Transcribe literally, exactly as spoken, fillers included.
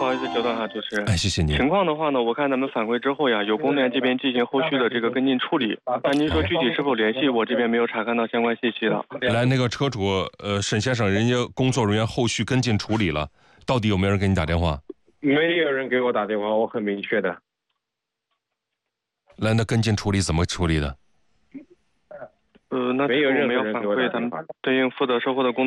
不好意思久等哈，主持人。 哎，谢谢您。 情况的话呢，我看咱们反馈之后呀，有公联这边进行后续的这个跟进处理。但您说具体是否联系，我这边没有查看到相关信息了。 来，那个车主，呃，沈先生，人家工作人员后续跟进处理了，到底有没有人给你打电话？ 没有人给我打电话，我很明确的。 来，那跟进处理怎么处理的？ 呃，那没有任何我们要反人给我打馈咱们电话。 对应负责售后的工